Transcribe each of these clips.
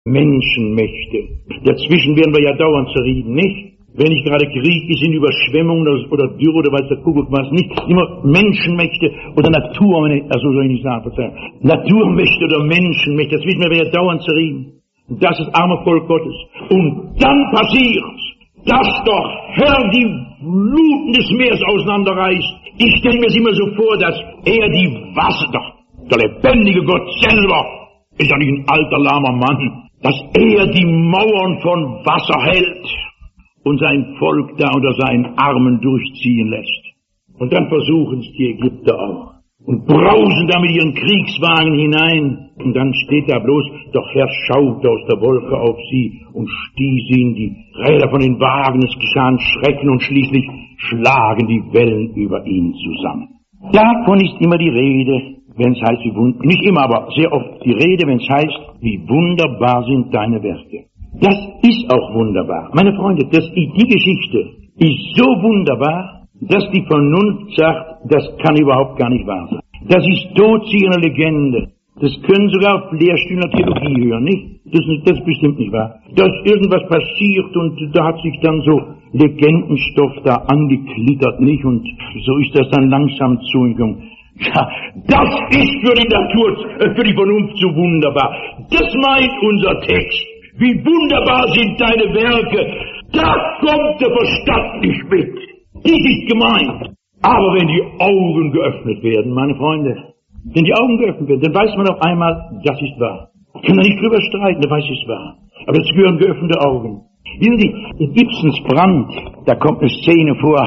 Menschenmächte. Dazwischen werden wir ja dauernd zerrieben, nicht? Wenn nicht gerade Krieg ist, in Überschwemmungen oder Dürre oder weiß der Kuckuck was, nicht immer Menschenmächte oder also soll ich nicht sagen, Naturmächte oder Menschenmächte, dazwischen werden wir ja dauernd zerrieben. Und das ist arme Volk Gottes. Und dann passiert, dass doch Herr die Fluten des Meeres auseinanderreißt. Ich stelle mir es immer so vor, dass er die Wasser, doch der lebendige Gott selber, ist ja nicht ein alter, lahmer Mann, dass er die Mauern von Wasser hält und sein Volk da unter seinen Armen durchziehen lässt. Und dann versuchen es die Ägypter auch und brausen da mit ihren Kriegswagen hinein. Und dann steht da bloß, doch Herr schaute aus der Wolke auf sie und stieß ihnen die Räder von den Wagen, es geschahen Schrecken und schließlich schlagen die Wellen über ihn zusammen. Davon ist immer die Rede, wenn es heißt, nicht immer, aber sehr oft die Rede, wenn es heißt, wie wunderbar sind deine Werke. Das ist auch wunderbar. Meine Freunde, die Geschichte ist so wunderbar, dass die Vernunft sagt, das kann überhaupt gar nicht wahr sein. Das ist totziehende Legende. Das können sogar auf Lehrstühlen der Theologie hören, nicht? Das ist bestimmt nicht wahr. Da ist irgendwas passiert und da hat sich dann so Legendenstoff da angeklittert, nicht? Und so ist das dann langsam zugekommen. Ja, das ist für die Natur, für die Vernunft so wunderbar. Das meint unser Text. Wie wunderbar sind deine Werke. Da kommt der Verstand nicht mit. Dies ist gemeint. Aber wenn die Augen geöffnet werden, meine Freunde, wenn die Augen geöffnet werden, dann weiß man auf einmal, das ist wahr. Ich kann da nicht drüber streiten, dann weiß ich es wahr. Aber jetzt gehören geöffnete Augen. Wissen Sie, in Ibsens Brand, da kommt eine Szene vor,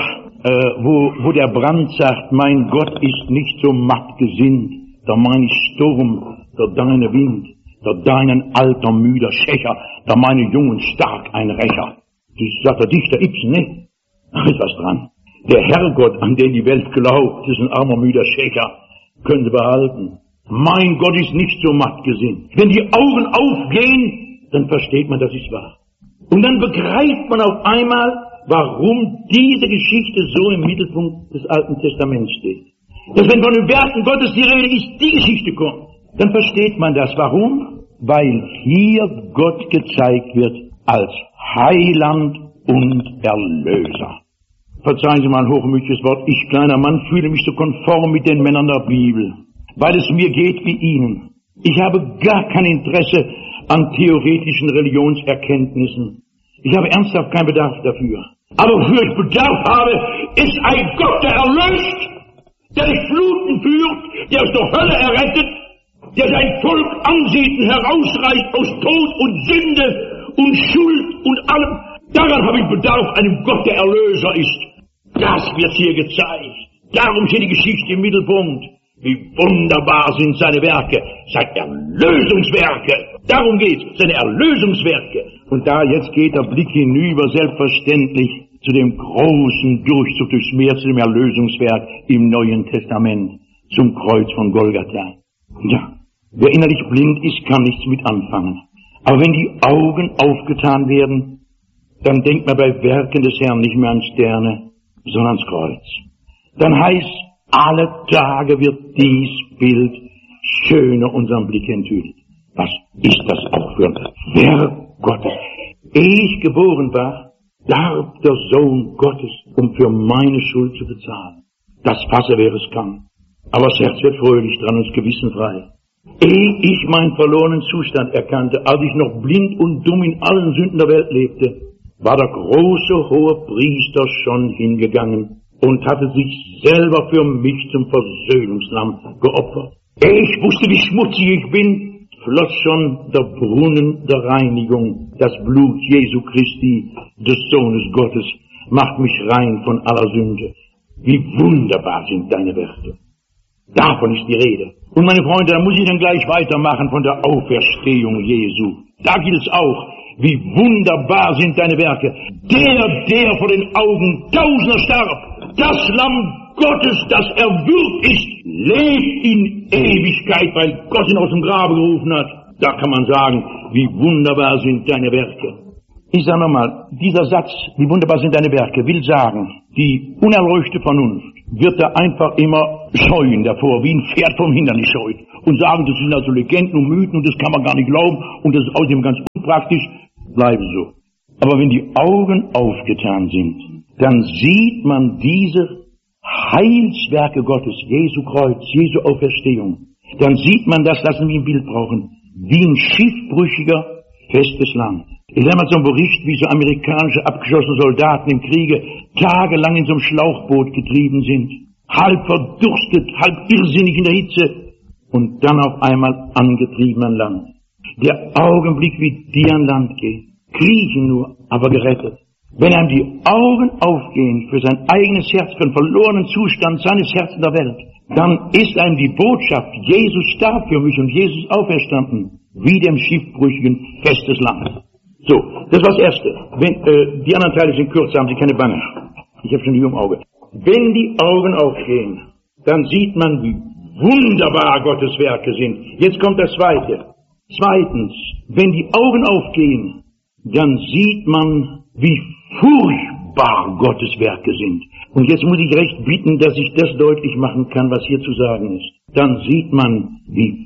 wo der Brand sagt, mein Gott ist nicht so matt gesinnt, da mein Sturm, da deine Wind, da deinen alter müder Schächer, da meine Jungen stark ein Rächer. Das sagt der Dichter Ibsen, ne? Da ist was dran. Der Herrgott, an den die Welt glaubt, ist ein armer müder Schächer, können Sie behalten. Mein Gott ist nicht so matt gesinnt. Wenn die Augen aufgehen, dann versteht man, das ist wahr. Und dann begreift man auf einmal, warum diese Geschichte so im Mittelpunkt des Alten Testaments steht. Dass wenn von den Werken Gottes die Rede ist, die Geschichte kommt, dann versteht man das. Warum? Weil hier Gott gezeigt wird als Heiland und Erlöser. Verzeihen Sie mal ein hochmütiges Wort. Ich, kleiner Mann, fühle mich so konform mit den Männern der Bibel, weil es mir geht wie Ihnen. Ich habe gar kein Interesse an theoretischen Religionserkenntnissen. Ich habe ernsthaft keinen Bedarf dafür. Aber wofür ich Bedarf habe, ist ein Gott, der erlöst, der die Fluten führt, der aus der Hölle errettet, der sein Volk ansieht und herausreißt aus Tod und Sünde und Schuld und allem. Daran habe ich Bedarf, einem Gott, der Erlöser ist. Das wird hier gezeigt. Darum steht die Geschichte im Mittelpunkt. Wie wunderbar sind seine Werke, seine Erlösungswerke. Darum geht's, seine Erlösungswerke. Und da jetzt geht der Blick hinüber, selbstverständlich, zu dem großen Durchzug durchs Meer, zu dem Erlösungswerk im Neuen Testament, zum Kreuz von Golgatha. Ja, wer innerlich blind ist, kann nichts mit anfangen. Aber wenn die Augen aufgetan werden, dann denkt man bei Werken des Herrn nicht mehr an Sterne, sondern ans Kreuz. Dann heißt, alle Tage wird dies Bild schöner unserem Blick enthüllt. Was ist das auch für ein Werk Gottes? Ehe ich geboren war, starb der Sohn Gottes, um für meine Schuld zu bezahlen. Das Fasse, wer es kann. Aber das Herz wird fröhlich dran und das Gewissen frei. Ehe ich meinen verlorenen Zustand erkannte, als ich noch blind und dumm in allen Sünden der Welt lebte, war der große hohe Priester schon hingegangen und hatte sich selber für mich zum Versöhnungslamm geopfert. Ehe ich wusste, wie schmutzig ich bin, floss schon der Brunnen der Reinigung. Das Blut Jesu Christi, des Sohnes Gottes, macht mich rein von aller Sünde. Wie wunderbar sind deine Werke. Davon ist die Rede. Und meine Freunde, da muss ich dann gleich weitermachen von der Auferstehung Jesu. Da gilt es auch. Wie wunderbar sind deine Werke. Der vor den Augen Tausender starb, das Lamm Gottes, das erwürgt ist, lebt in Ewigkeit, weil Gott ihn aus dem Grabe gerufen hat. Da kann man sagen, wie wunderbar sind deine Werke. Ich sage nochmal, dieser Satz, wie wunderbar sind deine Werke, will sagen, die unerleuchtete Vernunft wird da einfach immer scheuen davor, wie ein Pferd vom Hindernis scheut. und sagen, das sind also Legenden und Mythen und das kann man gar nicht glauben und das ist außerdem ganz unpraktisch, bleiben so. Aber wenn die Augen aufgetan sind, dann sieht man diese Heilswerke Gottes, Jesu Kreuz, Jesu Auferstehung. Dann sieht man das, lassen wir ein Bild brauchen, wie ein schiffbrüchiger, festes Land. Ich lerne mal so einen Bericht, wie so amerikanische abgeschossene Soldaten im Kriege tagelang in so einem Schlauchboot getrieben sind, halb verdurstet, halb irrsinnig in der Hitze und dann auf einmal angetrieben an Land. Der Augenblick, wie die an Land gehen, kriechen nur, aber gerettet. Wenn einem die Augen aufgehen für sein eigenes Herz, für den verlorenen Zustand seines Herzens der Welt, dann ist einem die Botschaft, Jesus starb für mich und Jesus auferstanden, wie dem schiffbrüchigen festes Land. So, das war das Erste. Die anderen Teile sind kürzer, haben Sie keine Bange. Ich habe schon die im Auge. Wenn die Augen aufgehen, dann sieht man, wie wunderbar Gottes Werke sind. Jetzt kommt das Zweite. Zweitens, wenn die Augen aufgehen, dann sieht man, wie furchtbar Gottes Werke sind. Und jetzt muss ich recht bitten, dass ich das deutlich machen kann, was hier zu sagen ist. Dann sieht man, wie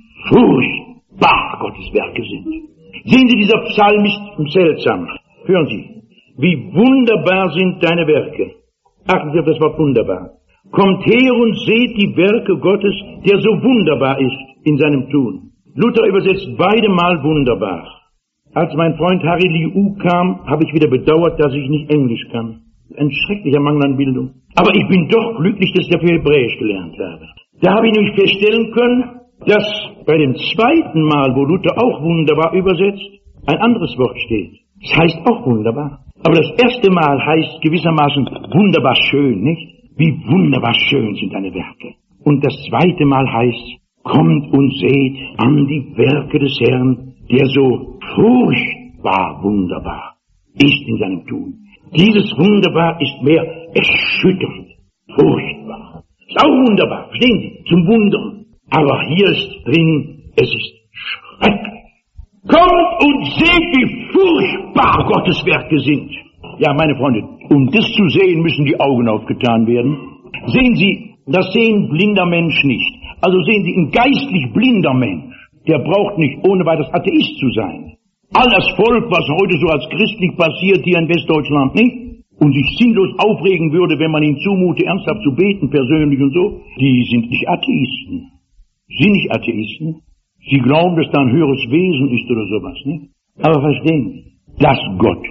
furchtbar Gottes Werke sind. Sehen Sie, dieser Psalm ist seltsam. Hören Sie, wie wunderbar sind deine Werke. Achten Sie auf das Wort wunderbar. Kommt her und seht die Werke Gottes, der so wunderbar ist in seinem Tun. Luther übersetzt beide Mal wunderbar. Als mein Freund Harry Liu kam, habe ich wieder bedauert, dass ich nicht Englisch kann. Ein schrecklicher Mangel an Bildung. Aber ich bin doch glücklich, dass ich dafür Hebräisch gelernt habe. Da habe ich nämlich feststellen können, dass bei dem zweiten Mal, wo Luther auch wunderbar übersetzt, ein anderes Wort steht. Das heißt auch wunderbar. Aber das erste Mal heißt gewissermaßen wunderbar schön, nicht? Wie wunderbar schön sind deine Werke. Und das zweite Mal heißt, kommt und seht an die Werke des Herrn, der so furchtbar wunderbar ist in seinem Tun. Dieses wunderbar ist mehr erschütternd, furchtbar. Ist auch wunderbar, verstehen Sie, zum Wundern. Aber hier ist drin, es ist schrecklich. Kommt und seht, wie furchtbar Gottes Werke sind. Ja, meine Freunde, um das zu sehen, müssen die Augen aufgetan werden. Sehen Sie, das sehen blinder Mensch nicht. Also sehen Sie, ein geistlich blinder Mensch, der braucht nicht ohne weiteres Atheist zu sein. All das Volk, was heute so als christlich passiert hier in Westdeutschland, nicht? Und sich sinnlos aufregen würde, wenn man ihnen zumute, ernsthaft zu beten, persönlich und so, die sind nicht Atheisten. Sie nicht Atheisten. Sie glauben, dass da ein höheres Wesen ist oder sowas, nicht? Aber verstehen Sie, dass Gott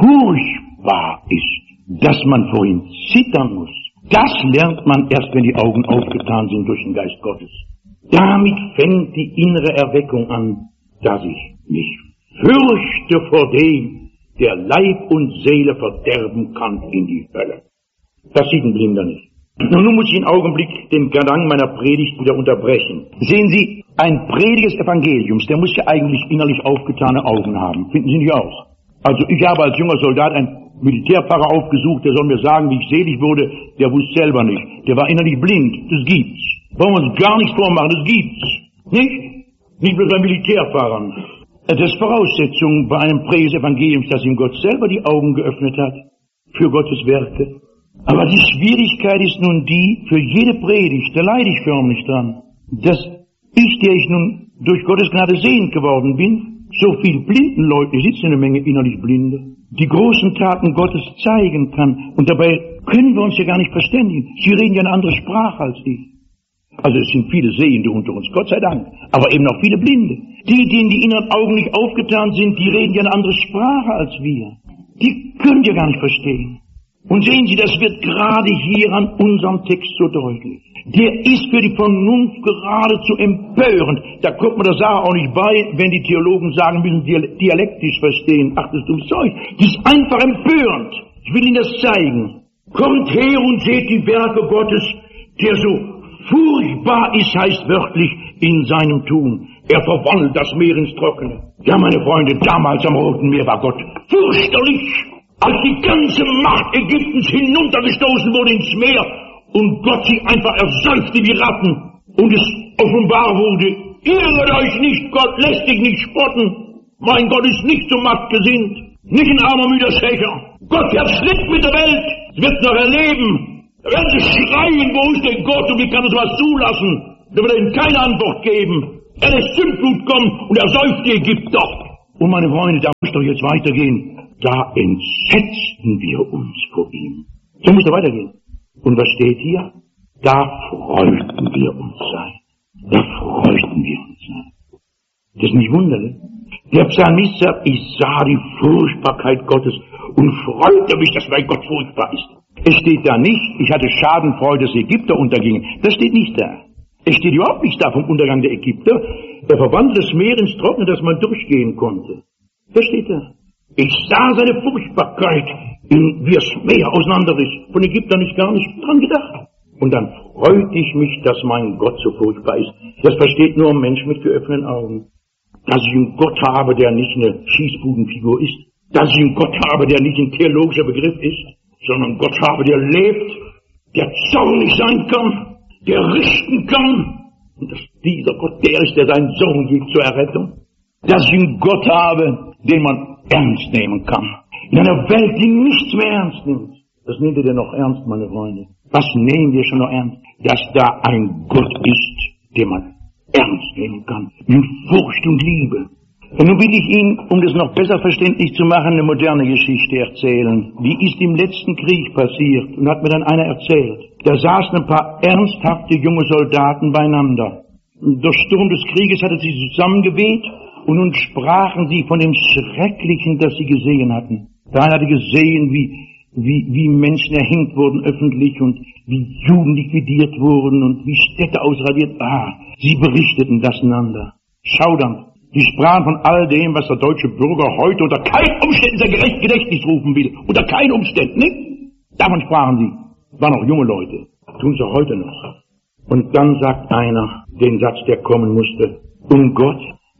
furchtbar ist, dass man vor ihm zittern muss, das lernt man erst, wenn die Augen aufgetan sind durch den Geist Gottes. Damit fängt die innere Erweckung an, dass ich mich fürchte vor dem, der Leib und Seele verderben kann in die Hölle. Das sieht ein Blinder nicht. Und nun muss ich einen Augenblick den Gedanken meiner Predigt wieder unterbrechen. Sehen Sie, ein Prediger des Evangeliums, der muss ja eigentlich innerlich aufgetane Augen haben. Finden Sie nicht auch? Also ich habe als junger Soldat einen Militärpfarrer aufgesucht, der soll mir sagen, wie ich selig wurde, der wusste selber nicht. Der war innerlich blind, das gibt's. Wollen wir uns gar nichts vormachen, das gibt's. Nicht? Nicht bloß bei Militärfahrern. Das ist Voraussetzung bei einem Prediger des Evangeliums, dass ihm Gott selber die Augen geöffnet hat für Gottes Werke. Aber die Schwierigkeit ist nun die, für jede Predigt, da leide ich förmlich dran, dass ich, der ich nun durch Gottes Gnade sehend geworden bin, so viel blinden Leute, sitzen eine Menge innerlich Blinde, die großen Taten Gottes zeigen kann. Und dabei können wir uns ja gar nicht verständigen. Sie reden ja eine andere Sprache als ich. Also es sind viele Sehende unter uns, Gott sei Dank, aber eben auch viele Blinde. Die, denen die inneren Augen nicht aufgetan sind, die reden ja eine andere Sprache als wir. Die können ja gar nicht verstehen. Und sehen Sie, das wird gerade hier an unserem Text so deutlich. Der ist für die Vernunft geradezu empörend. Da kommt man der Sache auch nicht bei, wenn die Theologen sagen, müssen dialektisch verstehen. Ach, das ist dummes Zeug. Das ist einfach empörend. Ich will Ihnen das zeigen. Kommt her und seht die Werke Gottes, der so furchtbar ist, heißt wörtlich, in seinem Tun. Er verwandelt das Meer ins Trockene. Ja, meine Freunde, damals am Roten Meer war Gott fürchterlich, als die ganze Macht Ägyptens hinuntergestoßen wurde ins Meer und Gott sie einfach ersäufte wie Ratten und es offenbar wurde, irret euch nicht, Gott lässt dich nicht spotten. Mein Gott ist nicht so machtgesinnt, nicht ein armer müder Schächer. Gott fährt Schritt mit der Welt, es wird noch erleben. Da werden sie schreien, wo ist denn Gott und wie kann er sowas zulassen? Da wird er ihnen keine Antwort geben. Er lässt Sündblut kommen und er säuft die Ägypter. Und meine Freunde, da muss doch jetzt weitergehen. Da entsetzten wir uns vor ihm. So muss er weitergehen. Und was steht hier? Da freuten wir uns sein. Da freuten wir uns sein. Das ist nicht wunderlich. Der Psalmist sagt, ich sah die Furchtbarkeit Gottes und freute mich, dass mein Gott furchtbar ist. Es steht da nicht, ich hatte Schadenfreude, dass die Ägypter untergingen. Das steht nicht da. Es steht überhaupt nicht da vom Untergang der Ägypter. Er verwandelte das Meer ins Trockene, dass man durchgehen konnte. Das steht da. Ich sah seine Furchtbarkeit, wie das Meer auseinanderriss. Von Ägyptern nicht gar nicht dran gedacht. Und dann freute ich mich, dass mein Gott so furchtbar ist. Das versteht nur ein Mensch mit geöffneten Augen. Dass ich einen Gott habe, der nicht eine Schießbudenfigur ist. Dass ich einen Gott habe, der nicht ein theologischer Begriff ist, sondern einen Gott habe, der lebt, der zornig sein kann, der richten kann. Und dass dieser Gott der ist, der seinen Sohn gibt zur Errettung. Dass ich einen Gott habe, den man ernst nehmen kann. In einer Welt, die nichts mehr ernst nimmt. Das nehmt ihr denn noch ernst, meine Freunde? Was nehmen wir schon noch ernst? Dass da ein Gott ist, den man ernst nehmen kann. In Furcht und Liebe. Und nun will ich Ihnen, um das noch besser verständlich zu machen, eine moderne Geschichte erzählen. Die ist im letzten Krieg passiert und hat mir dann einer erzählt. Da saßen ein paar ernsthafte junge Soldaten beieinander. Durch Sturm des Krieges hatte sie zusammengeweht und nun sprachen sie von dem Schrecklichen, das sie gesehen hatten. Der eine hatte gesehen, wie Menschen erhängt wurden öffentlich und wie Juden liquidiert wurden und wie Städte ausradiert. Sie berichteten das einander. Schaudernd. Die sprachen von all dem, was der deutsche Bürger heute unter keinen Umständen sein Gedächtnis rufen will. Unter keinen Umständen, nicht? Davon sprachen sie. Waren auch junge Leute. Tun sie heute noch. Und dann sagt einer den Satz, der kommen musste. Gott,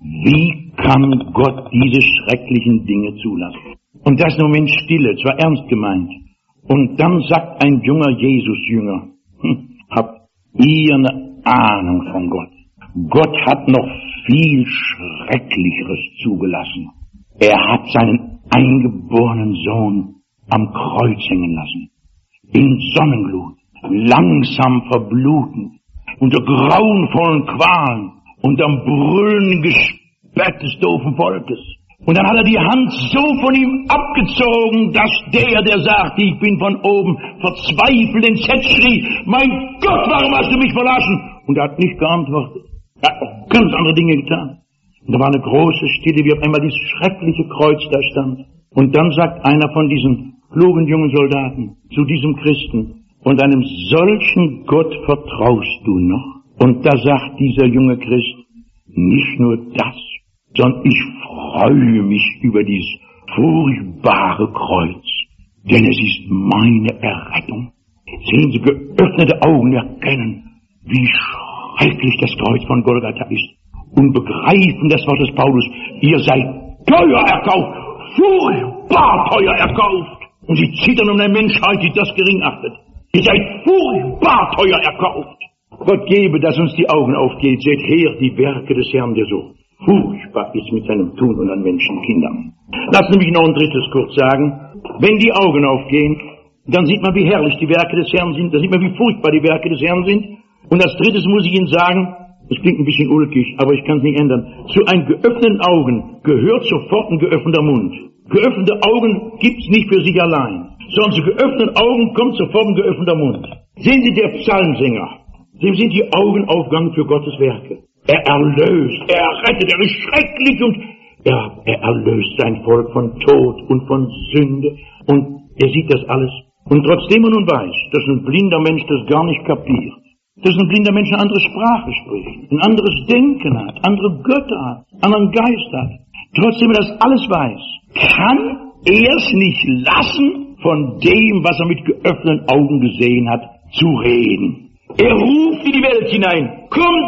wie kann Gott diese schrecklichen Dinge zulassen? Und da ist im Moment Stille, es war ernst gemeint. Und dann sagt ein junger Jesus-Jünger, habt ihr eine Ahnung von Gott? Gott hat noch viel Schrecklicheres zugelassen. Er hat seinen eingeborenen Sohn am Kreuz hängen lassen. In Sonnenglut, langsam verbluten, unter grauenvollen Qualen, unterm Brüllen Gespött des doofen Volkes. Und dann hat er die Hand so von ihm abgezogen, dass der sagte, ich bin von oben, verzweifelt entsetzt schrie, mein Gott, warum hast du mich verlassen? Und er hat nicht geantwortet. Er hat auch ganz andere Dinge getan. Und da war eine große Stille, wie auf einmal dieses schreckliche Kreuz da stand. Und dann sagt einer von diesen klugen jungen Soldaten zu diesem Christen, und einem solchen Gott vertraust du noch? Und da sagt dieser junge Christ, nicht nur das, sondern ich freue mich über dieses furchtbare Kreuz, denn es ist meine Errettung. Sehen Sie, geöffnete Augen erkennen, wie schrecklich das Kreuz von Golgatha ist und begreifen das Wort des Paulus, ihr seid teuer erkauft, furchtbar teuer erkauft. Und sie zittern um eine Menschheit, die das gering achtet. Ihr seid furchtbar teuer erkauft. Gott gebe, dass uns die Augen aufgeht. Seht her die Werke des Herrn, der so furchtbar ist mit seinem Tun und an Menschenkindern. Lass mich noch ein drittes kurz sagen. Wenn die Augen aufgehen, dann sieht man, wie herrlich die Werke des Herrn sind. Dann sieht man, wie furchtbar die Werke des Herrn sind. Und als drittes muss ich Ihnen sagen, es klingt ein bisschen ulkig, aber ich kann es nicht ändern. Zu einem geöffneten Augen gehört sofort ein geöffneter Mund. Geöffnete Augen gibt's nicht für sich allein, sondern zu geöffneten Augen kommt sofort ein geöffneter Mund. Sehen Sie, der Psalmsänger, dem sind die Augen aufgegangen für Gottes Werke. Er erlöst, er rettet, er ist schrecklich und er erlöst sein Volk von Tod und von Sünde und er sieht das alles. Und trotzdem er nun weiß, dass ein blinder Mensch das gar nicht kapiert, dass ein blinder Mensch eine andere Sprache spricht, ein anderes Denken hat, andere Götter hat, anderen Geist hat, trotzdem er das alles weiß, kann er es nicht lassen, von dem, was er mit geöffneten Augen gesehen hat, zu reden. Er ruft in die Welt hinein,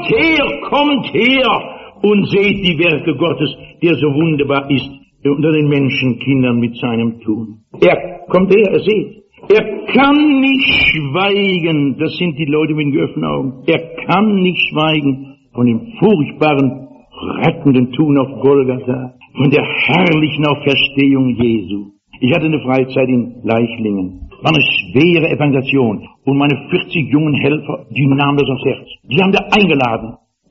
kommt her und seht die Werke Gottes, der so wunderbar ist unter den Menschenkindern mit seinem Tun. Er kommt her, er seht. Er kann nicht schweigen, das sind die Leute mit den geöffneten Augen, er kann nicht schweigen von dem furchtbaren, rettenden Tun auf Golgatha, von der herrlichen Auferstehung Jesu. Ich hatte eine Freizeit in Leichlingen. War eine schwere Evangelisation. Und meine 40 jungen Helfer, die nahmen das aufs Herz. Die haben da eingeladen.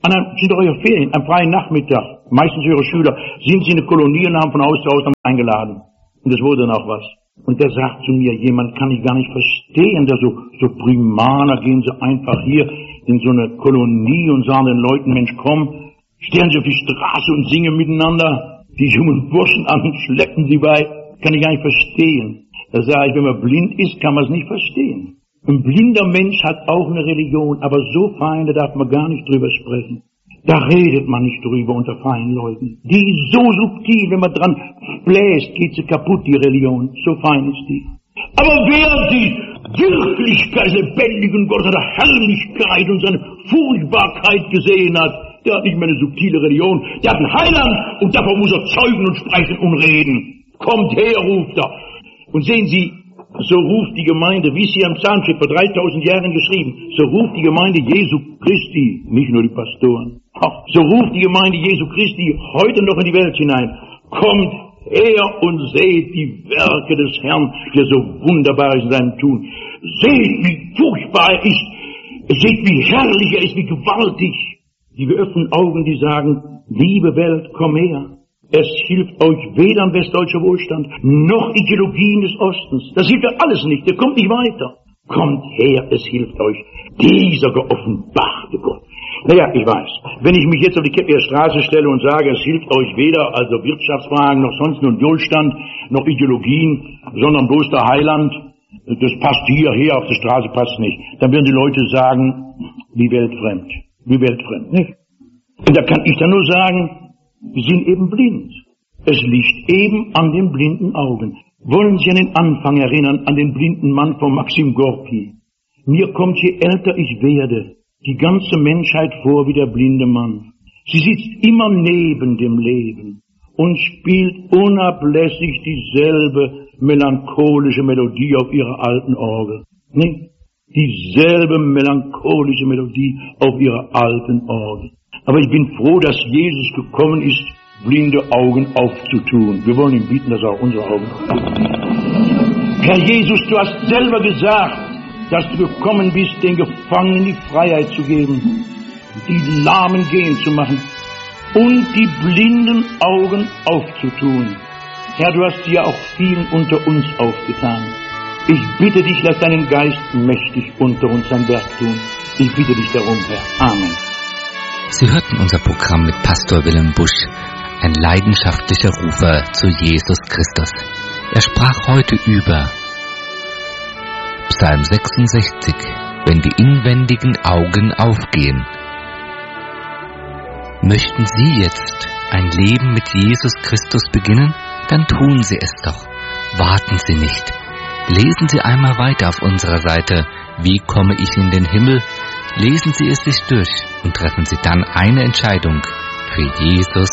sind doch eure Ferien, am freien Nachmittag, meistens eure Schüler, sind sie in eine Kolonie und haben von Haus zu Haus eingeladen. Und es wurde dann auch was. Und der sagt zu mir, jemand kann ich gar nicht verstehen, der so Primaner gehen sie einfach hier in so eine Kolonie und sagen den Leuten, Mensch, komm, stellen sie auf die Straße und singen miteinander, die jungen Burschen an und schleppen sie bei, kann ich gar nicht verstehen. Da sage ich, wenn man blind ist, kann man es nicht verstehen. Ein blinder Mensch hat auch eine Religion, aber so fein, da darf man gar nicht drüber sprechen. Da redet man nicht drüber unter freien Leuten. Die ist so subtil, wenn man dran bläst, geht sie kaputt, die Religion. So fein ist die. Aber wer die Wirklichkeit lebendigen Gottes, seine Herrlichkeit und seine Furchtbarkeit gesehen hat, der hat nicht mehr eine subtile Religion. Der hat einen Heiland und davon muss er zeugen und sprechen und reden. Kommt her, ruft er. Und sehen Sie, so ruft die Gemeinde, wie es hier im Psalmschrift vor 3000 Jahren geschrieben, so ruft die Gemeinde Jesu Christi, nicht nur die Pastoren, so ruft die Gemeinde Jesu Christi heute noch in die Welt hinein. Kommt her und seht die Werke des Herrn, der so wunderbar ist in seinem Tun. Seht, wie furchtbar er ist. Seht, wie herrlich er ist, wie gewaltig. Die geöffneten Augen, die sagen, liebe Welt, komm her. Es hilft euch weder ein westdeutscher Wohlstand, noch Ideologien des Ostens. Das hilft euch alles nicht, ihr kommt nicht weiter. Kommt her, es hilft euch dieser geoffenbarte Gott. Naja, ich weiß, wenn ich mich jetzt auf die Kippe der Straße stelle und sage, es hilft euch weder also Wirtschaftsfragen, noch sonst nur Wohlstand, noch Ideologien, sondern bloß der Heiland, das passt hierher, auf der Straße passt nicht, dann werden die Leute sagen, wie weltfremd, nicht? Und da kann ich dann nur sagen, wir sind eben blind. Es liegt eben an den blinden Augen. Wollen Sie an den Anfang erinnern, an den blinden Mann von Maxim Gorki? Mir kommt, je älter ich werde, die ganze Menschheit vor wie der blinde Mann. Sie sitzt immer neben dem Leben und spielt unablässig dieselbe melancholische Melodie auf ihrer alten Orgel. Nee, dieselbe melancholische Melodie auf ihrer alten Orgel. Aber ich bin froh, dass Jesus gekommen ist, blinde Augen aufzutun. Wir wollen ihm bieten, dass er auch unsere Augen öffnet. Herr Jesus, du hast selber gesagt, dass du gekommen bist, den Gefangenen die Freiheit zu geben, die Lahmen gehen zu machen und die blinden Augen aufzutun. Herr, du hast sie ja auch vielen unter uns aufgetan. Ich bitte dich, lass deinen Geist mächtig unter uns sein Werk tun. Ich bitte dich darum, Herr. Amen. Sie hörten unser Programm mit Pastor Willem Busch, ein leidenschaftlicher Rufer zu Jesus Christus. Er sprach heute über Psalm 66, wenn die inwendigen Augen aufgehen. Möchten Sie jetzt ein Leben mit Jesus Christus beginnen? Dann tun Sie es doch. Warten Sie nicht. Lesen Sie einmal weiter auf unserer Seite, wie komme ich in den Himmel? Lesen Sie es sich durch und treffen Sie dann eine Entscheidung für Jesus